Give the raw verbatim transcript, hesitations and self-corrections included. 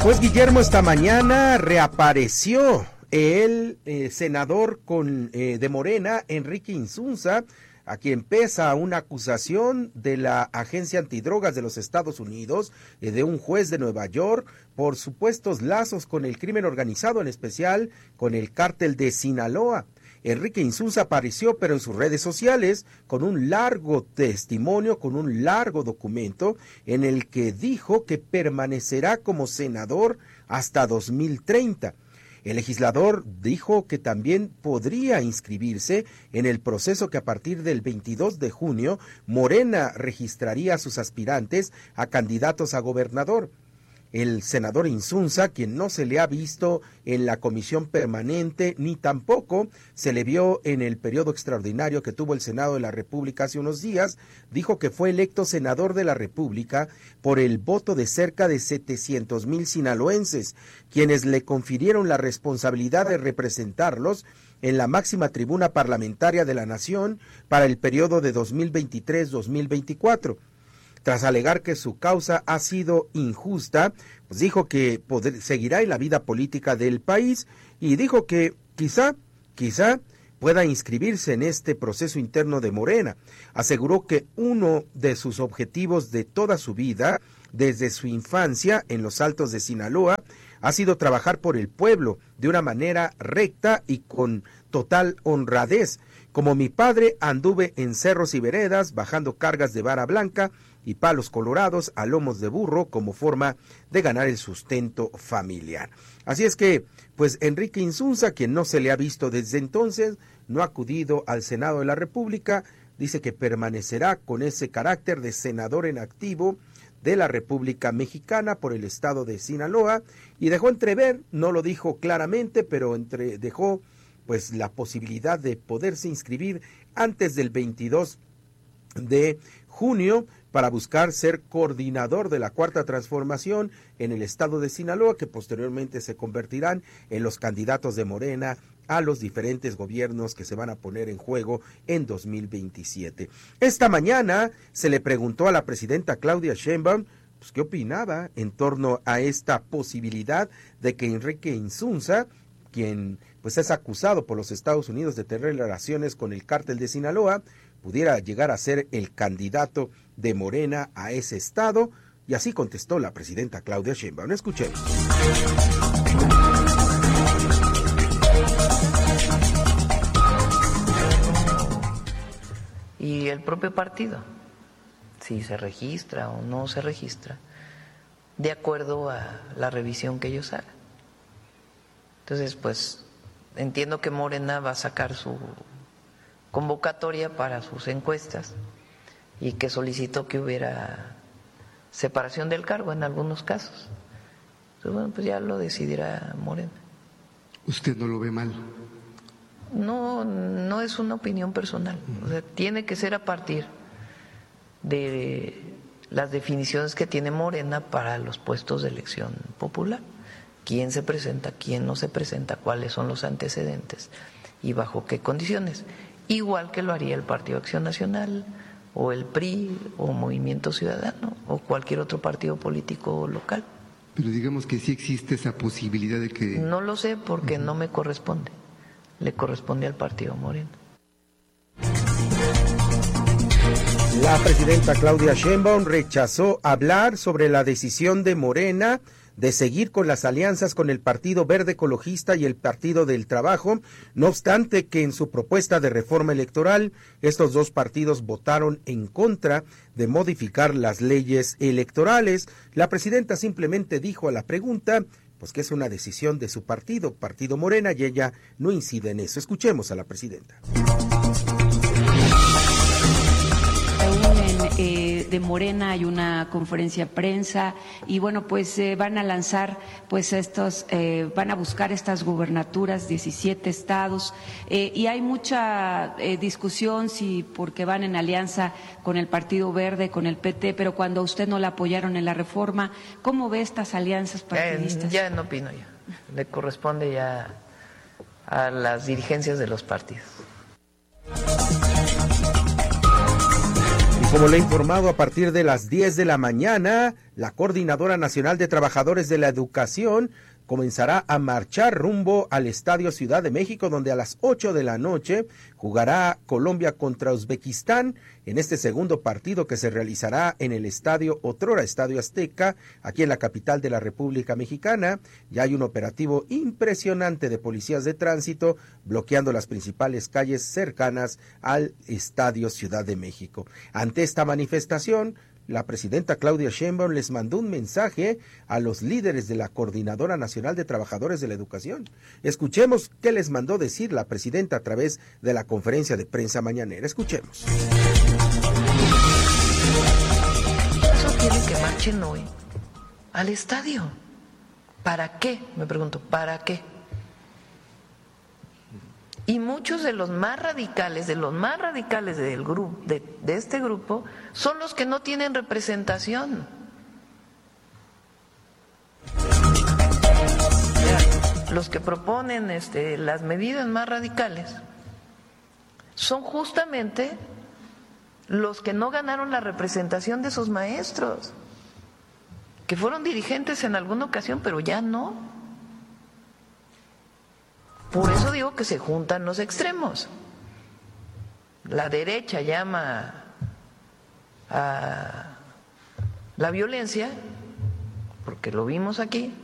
Pues Guillermo, esta mañana reapareció el eh, senador con, eh, de Morena, Enrique Insunza, a quien pesa una acusación de la Agencia Antidrogas de los Estados Unidos, eh, de un juez de Nueva York, por supuestos lazos con el crimen organizado, en especial con el cártel de Sinaloa. Enrique Insunza apareció, pero en sus redes sociales, con un largo testimonio, con un largo documento, en el que dijo que permanecerá como senador hasta dos mil treinta. El legislador dijo que también podría inscribirse en el proceso que a partir del veintidós de junio Morena registraría a sus aspirantes a candidatos a gobernador. El senador Insunza, quien no se le ha visto en la comisión permanente, ni tampoco se le vio en el periodo extraordinario que tuvo el Senado de la República hace unos días, dijo que fue electo senador de la República por el voto de cerca de setecientos mil sinaloenses, quienes le confirieron la responsabilidad de representarlos en la máxima tribuna parlamentaria de la nación para el periodo de dos mil veintitrés a dos mil veinticuatro. Tras alegar que su causa ha sido injusta, pues dijo que poder, seguirá en la vida política del país y dijo que quizá, quizá pueda inscribirse en este proceso interno de Morena. Aseguró que uno de sus objetivos de toda su vida, desde su infancia en los Altos de Sinaloa, ha sido trabajar por el pueblo de una manera recta y con total honradez. Como mi padre, anduve en cerros y veredas, bajando cargas de vara blanca y palos colorados a lomos de burro como forma de ganar el sustento familiar. Así es que, pues Enrique Insunza, quien no se le ha visto desde entonces, no ha acudido al Senado de la República, dice que permanecerá con ese carácter de senador en activo de la República Mexicana por el estado de Sinaloa, y dejó entrever, no lo dijo claramente, pero entre, dejó pues la posibilidad de poderse inscribir antes del veintidós de junio para buscar ser coordinador de la Cuarta Transformación en el estado de Sinaloa, que posteriormente se convertirán en los candidatos de Morena a los diferentes gobiernos que se van a poner en juego en dos mil veintisiete. Esta mañana se le preguntó a la presidenta Claudia Sheinbaum pues, qué opinaba en torno a esta posibilidad de que Enrique Insunza, quien pues es acusado por los Estados Unidos de tener relaciones con el cártel de Sinaloa, pudiera llegar a ser el candidato de Morena a ese estado, y así contestó la presidenta Claudia Sheinbaum. Escuchemos. Y el propio partido, si se registra o no se registra, de acuerdo a la revisión que ellos hagan. Entonces, pues, entiendo que Morena va a sacar su convocatoria para sus encuestas y que solicitó que hubiera separación del cargo en algunos casos. Entonces, bueno, pues ya lo decidirá Morena. ¿Usted no lo ve mal? No, no es una opinión personal. O sea, tiene que ser a partir de las definiciones que tiene Morena para los puestos de elección popular. Quién se presenta, quién no se presenta, cuáles son los antecedentes y bajo qué condiciones. Igual que lo haría el Partido Acción Nacional o el P R I o Movimiento Ciudadano o cualquier otro partido político local. Pero digamos que sí existe esa posibilidad de que... No lo sé porque uh-huh. no me corresponde. Le corresponde al partido Morena. La presidenta Claudia Sheinbaum rechazó hablar sobre la decisión de Morena de seguir con las alianzas con el Partido Verde Ecologista y el Partido del Trabajo, no obstante que en su propuesta de reforma electoral estos dos partidos votaron en contra de modificar las leyes electorales. La presidenta simplemente dijo a la pregunta pues que es una decisión de su partido, Partido Morena, y ella no incide en eso. Escuchemos a la presidenta. Eh, de Morena hay una conferencia de prensa y bueno pues eh, van a lanzar pues estos eh, van a buscar estas gubernaturas, diecisiete estados eh, y hay mucha eh, discusión si porque van en alianza con el Partido Verde, con el P T, pero cuando a usted no la apoyaron en la reforma, ¿cómo ve estas alianzas partidistas? Ya, ya no opino yo, le corresponde ya a las dirigencias de los partidos. Como le he informado, a partir de las diez de la mañana, la Coordinadora Nacional de Trabajadores de la Educación comenzará a marchar rumbo al Estadio Ciudad de México, donde a las ocho de la noche jugará Colombia contra Uzbekistán en este segundo partido que se realizará en el estadio otrora Estadio Azteca, aquí en la capital de la República Mexicana. Ya hay un operativo impresionante de policías de tránsito bloqueando las principales calles cercanas al Estadio Ciudad de México. Ante esta manifestación, la presidenta Claudia Sheinbaum les mandó un mensaje a los líderes de la Coordinadora Nacional de Trabajadores de la Educación. Escuchemos qué les mandó decir la presidenta a través de la conferencia de prensa mañanera. Escuchemos. Eso quieren que marchen hoy al estadio. ¿Para qué? Me pregunto, ¿para qué? Y muchos de los más radicales, de los más radicales del grupo, de, de este grupo, son los que no tienen representación. Los que proponen este, las medidas más radicales son justamente los que no ganaron la representación de sus maestros, que fueron dirigentes en alguna ocasión, pero ya no. Por eso digo que se juntan los extremos. La derecha llama a la violencia, porque lo vimos aquí,